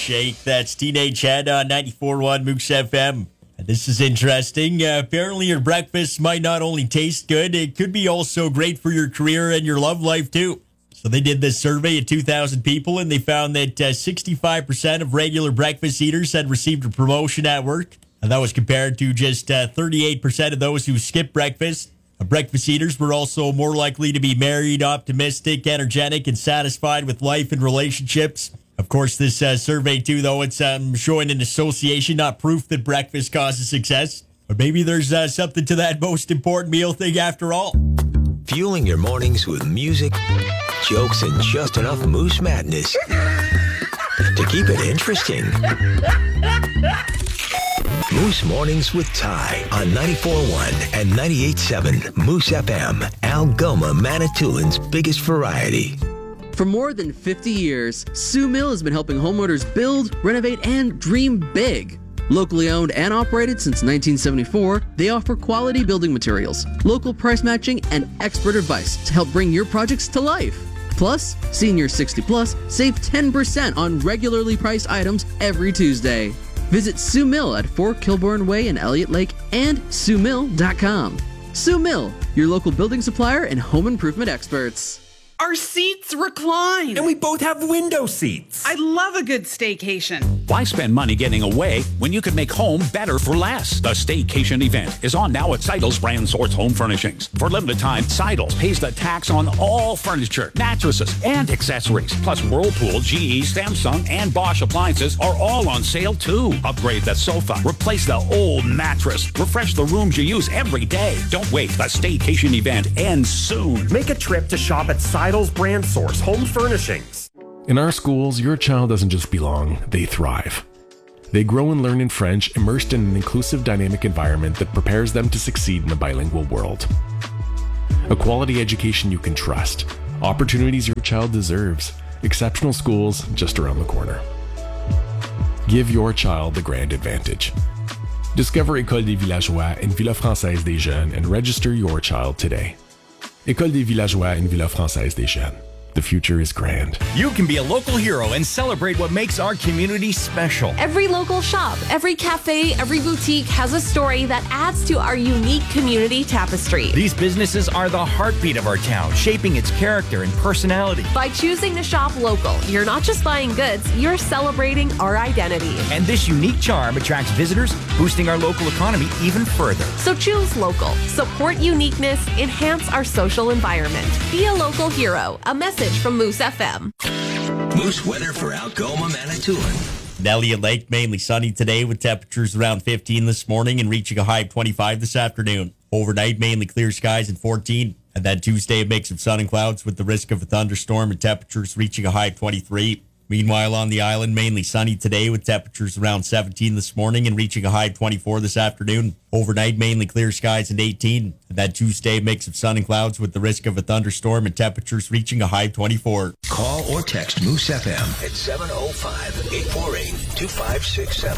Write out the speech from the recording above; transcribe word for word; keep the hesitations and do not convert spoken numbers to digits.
Shake. That's Teenage Head on ninety-four point one Moose F M. And this is interesting. Uh, apparently, your breakfast might not only taste good, it could be also great for your career and your love life, too. So they did this survey of two thousand people, and they found that uh, sixty-five percent of regular breakfast eaters had received a promotion at work. And that was compared to just uh, thirty-eight percent of those who skip breakfast. Uh, breakfast eaters were also more likely to be married, optimistic, energetic, and satisfied with life and relationships. Of course, this uh, survey, too, though, it's um, showing an association, not proof that breakfast causes success. But maybe there's uh, something to that most important meal thing after all. Fueling your mornings with music, jokes, and just enough Moose madness to keep it interesting. Moose Mornings with Ty on ninety-four point one and ninety-eight point seven Moose F M, Algoma, Manitoulин's biggest variety. For more than fifty years, Sue Mill has been helping homeowners build, renovate, and dream big. Locally owned and operated since nineteen seventy-four, they offer quality building materials, local price matching, and expert advice to help bring your projects to life. Plus, seniors sixty plus save ten percent on regularly priced items every Tuesday. Visit Sue Mill at four Kilbourne Way in Elliott Lake and sue mill dot com. Sue Mill, your local building supplier and home improvement experts. Our seats recline. And we both have window seats. I love a good staycation. Why spend money getting away when you could make home better for less? The Staycation event is on now at Seidel's Brand Source Home Furnishings. For limited time, Seidel's pays the tax on all furniture, mattresses, and accessories. Plus, Whirlpool, G E, Samsung, and Bosch appliances are all on sale, too. Upgrade the sofa, replace the old mattress, refresh the rooms you use every day. Don't wait. The Staycation event ends soon. Make a trip to shop at Seidel's Brand Source Home Furnishings. In our schools, your child doesn't just belong, they thrive. They grow and learn in French, immersed in an inclusive, dynamic environment that prepares them to succeed in a bilingual world. A quality education you can trust, opportunities your child deserves, exceptional schools just around the corner. Give your child the grand advantage. Discover École des Villageois and Villa Française des Jeunes and register your child today. École des Villageois and Villa Française des Jeunes. The future is grand. You can be a local hero and celebrate what makes our community special. Every local shop, every cafe, every boutique has a story that adds to our unique community tapestry. These businesses are the heartbeat of our town, shaping its character and personality. By choosing to shop local, you're not just buying goods, you're celebrating our identity. And this unique charm attracts visitors, boosting our local economy even further. So choose local, support uniqueness, enhance our social environment. Be a local hero. A message from Moose F M. Moose weather for Algoma, Manitoulin. Elliott Lake, mainly sunny today with temperatures around fifteen this morning and reaching a high of twenty-five this afternoon. Overnight, mainly clear skies and fourteen. And then Tuesday, a mix of sun and clouds with the risk of a thunderstorm and temperatures reaching a high of twenty-three. Meanwhile, on the island, mainly sunny today with temperatures around seventeen this morning and reaching a high of twenty-four this afternoon. Overnight, mainly clear skies and eighteen. And that Tuesday, mix of sun and clouds with the risk of a thunderstorm and temperatures reaching a high of twenty-four. Call or text Moose F M at seven oh five, eight four eight, two five six seven.